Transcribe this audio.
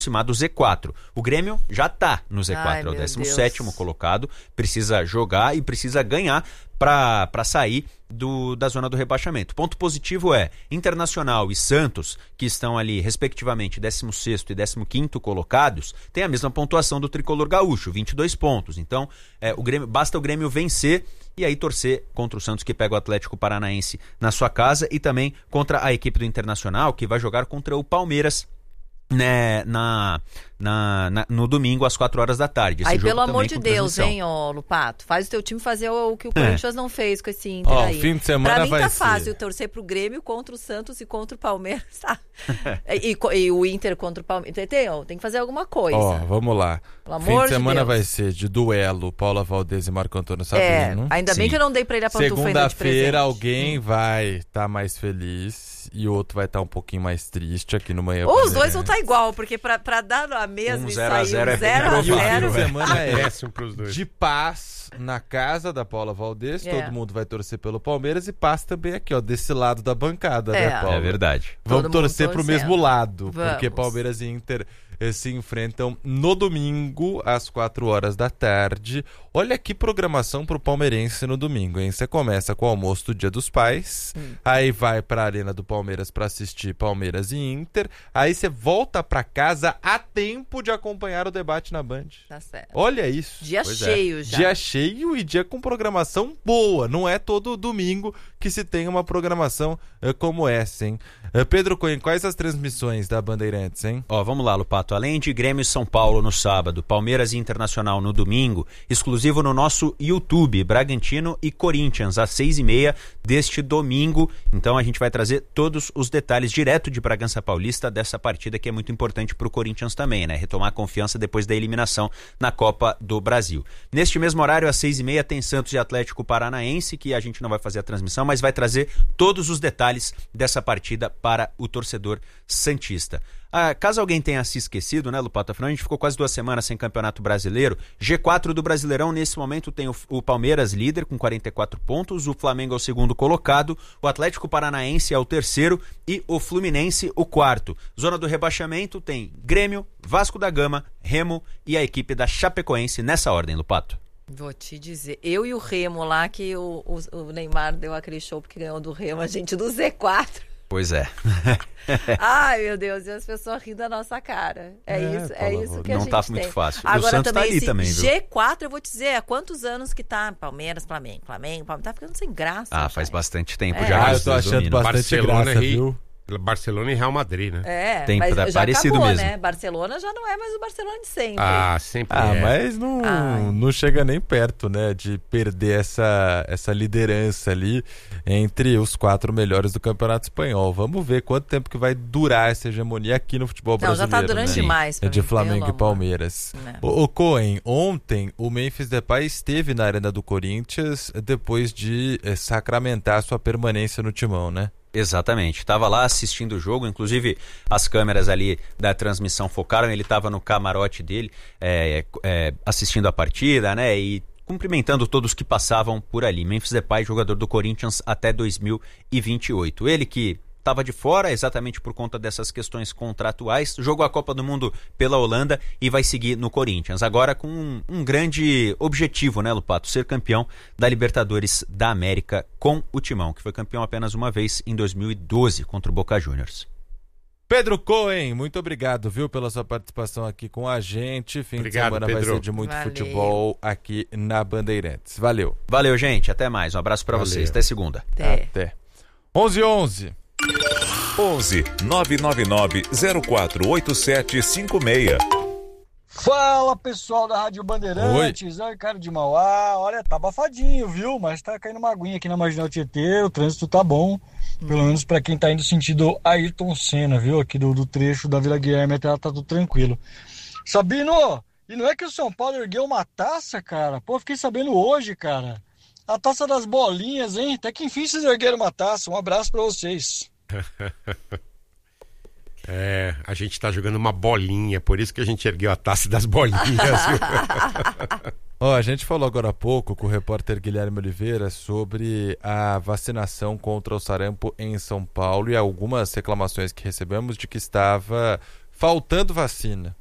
aproximar do Z4. O Grêmio já está no Z4, é o 17º colocado, precisa jogar e precisa ganhar para sair da zona do rebaixamento. Ponto positivo é Internacional e Santos, que estão ali respectivamente 16º e 15º colocados, têm a mesma pontuação do tricolor gaúcho, 22 pontos. Então, basta o Grêmio vencer e aí torcer contra o Santos, que pega o Atlético Paranaense na sua casa, e também contra a equipe do Internacional, que vai jogar contra o Palmeiras, né, no domingo às 4 horas da tarde. Aí, pelo amor de Deus, hein, ô Lupato, faz o teu time fazer o que o Corinthians não fez com esse Inter aí. Fim de semana pra mim vai tá ser fácil torcer pro Grêmio contra o Santos e contra o Palmeiras, tá? e o Inter contra o Palmeiras, entendeu? Tem que fazer alguma coisa. Vamos lá. Pelo fim amor de semana Deus. vai ser de duelo Paula Valdez e Marco Antônio Sabino. Ainda bem que eu não dei pra ele a pantufa ainda de presente. Segunda-feira alguém vai estar mais feliz e o outro vai estar um pouquinho mais triste aqui no Manhã. Ou os dois vão estar igual, porque pra dar na mesma e sair 0 a 0. A semana de paz na casa da Paula Valdez, todo mundo vai torcer pelo Palmeiras, e paz também aqui, desse lado da bancada, né, Paula? É verdade. Vamos torcer pro mesmo lado, porque Palmeiras e Inter se enfrentam no domingo às 4 horas da tarde. Olha que programação pro palmeirense no domingo, hein? Você começa com o almoço do Dia dos Pais, aí vai pra Arena do Palmeiras pra assistir Palmeiras e Inter, aí você volta pra casa a tempo de acompanhar o debate na Band. Tá certo. Olha isso. Dia cheio já. Dia cheio e dia com programação boa. Não é todo domingo que se tem uma programação como essa, hein? Pedro Cohen, quais as transmissões da Bandeirantes, hein? Vamos lá, Lupato. Além de Grêmio e São Paulo no sábado, Palmeiras e Internacional no domingo, exclusivo no nosso YouTube, Bragantino e Corinthians, às 6h30 deste domingo. Então a gente vai trazer todos os detalhes direto de Bragança Paulista dessa partida, que é muito importante para o Corinthians também, né? Retomar a confiança depois da eliminação na Copa do Brasil. Neste mesmo horário, às 6h30, tem Santos e Atlético Paranaense, que a gente não vai fazer a transmissão, mas vai trazer todos os detalhes dessa partida para o torcedor santista. Caso alguém tenha se esquecido, né, Lupato? Afinal, a gente ficou quase 2 semanas sem Campeonato Brasileiro. G4 do Brasileirão, nesse momento, tem o Palmeiras líder com 44 pontos, o Flamengo é o segundo colocado, o Atlético Paranaense é o terceiro e o Fluminense o quarto. Zona do rebaixamento tem Grêmio, Vasco da Gama, Remo e a equipe da Chapecoense, nessa ordem, Lupato. Vou te dizer, eu e o Remo lá, que o Neymar deu aquele show porque ganhou do Remo, a gente do Z4. Pois é. Ai, meu Deus, e as pessoas rindo da nossa cara. É isso que a gente tem. Não tá muito fácil. Agora, o Santos também, tá ali também, viu? G4, eu vou te dizer, há quantos anos que tá Palmeiras, Flamengo, tá ficando sem graça. Faz bastante tempo já. Eu tô achando bastante Barcelona graça, viu? Barcelona e Real Madrid, né? Tem mas já parecido acabou, mesmo. né? Barcelona já não é mais o Barcelona de sempre. Sempre mas não chega nem perto, né, de perder essa liderança ali entre os 4 melhores do Campeonato Espanhol. Vamos ver quanto tempo que vai durar essa hegemonia aqui no futebol brasileiro. Já tá durando demais. De Flamengo e Palmeiras. O Cohen, ontem o Memphis Depay esteve na Arena do Corinthians depois de sacramentar sua permanência no timão, né? Exatamente, estava lá assistindo o jogo, inclusive as câmeras ali da transmissão focaram, ele estava no camarote dele, assistindo a partida, né, e cumprimentando todos que passavam por ali. Memphis Depay, jogador do Corinthians até 2028. Ele que estava de fora exatamente por conta dessas questões contratuais, jogou a Copa do Mundo pela Holanda e vai seguir no Corinthians. Agora com um grande objetivo, né, Lupato? Ser campeão da Libertadores da América com o Timão, que foi campeão apenas uma vez em 2012 contra o Boca Juniors. Pedro Cohen, muito obrigado, viu, pela sua participação aqui com a gente. Fim de semana vai ser de muito futebol aqui na Bandeirantes. Valeu. Valeu, gente. Até mais. Um abraço pra vocês. Até segunda. Até. 11:11. 11 999 048756. Fala, pessoal da Rádio Bandeirantes. Oi, cara de Mauá. Olha, tá abafadinho, viu? Mas tá caindo uma aguinha aqui na Marginal Tietê. O trânsito tá bom. Pelo menos pra quem tá indo sentido Ayrton Senna, viu? Aqui do trecho da Vila Guilherme até lá tá tudo tranquilo. Sabino, e não é que o São Paulo ergueu uma taça, cara? Pô, fiquei sabendo hoje, cara. A taça das bolinhas, hein? Até que enfim vocês ergueram uma taça. Um abraço pra vocês. A gente tá jogando uma bolinha, por isso que a gente ergueu a taça das bolinhas. A gente falou agora há pouco com o repórter Guilherme Oliveira sobre a vacinação contra o sarampo em São Paulo e algumas reclamações que recebemos de que estava faltando vacina.